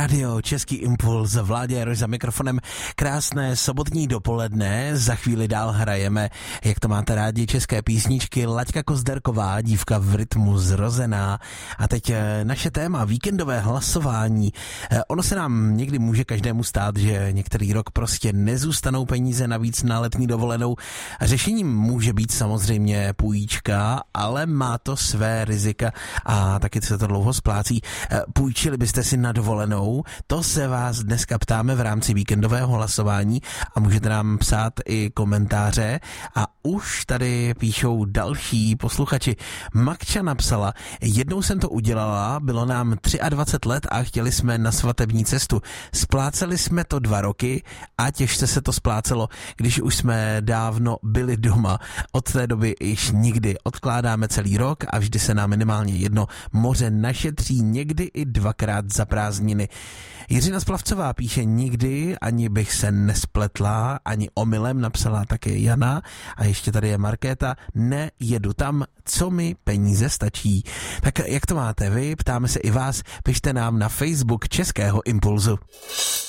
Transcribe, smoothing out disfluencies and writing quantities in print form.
rádio, Český impuls, Vláďa Jaroš za mikrofonem. Krásné sobotní dopoledne, za chvíli dál hrajeme, jak to máte rádi, české písničky. Laďka Kozderková, dívka v rytmu zrozená. A teď naše téma, víkendové hlasování. Ono se nám někdy může každému stát, že některý rok prostě nezůstanou peníze navíc na letní dovolenou. Řešením může být samozřejmě půjčka, ale má to své rizika a taky se to dlouho splácí. Půjčili byste si na dovolenou? To se vás dneska ptáme v rámci víkendového hlasování a můžete nám psát i komentáře a už tady píšou další posluchači. Makča napsala, jednou jsem to udělala, bylo nám 23 let a chtěli jsme na svatební cestu. Spláceli jsme to 2 roky a těžce se to splácelo, když už jsme dávno byli doma. Od té doby již nikdy odkládáme celý rok a vždy se nám minimálně jedno moře našetří, někdy i 2krát za prázdniny. Jiřina Splavcová píše, nikdy ani bych se nespletla, ani omylem, napsala také Jana a ještě tady je Markéta, nejedu tam, co mi peníze stačí. Tak jak to máte vy? Ptáme se i vás, pište nám na Facebook Českého impulzu.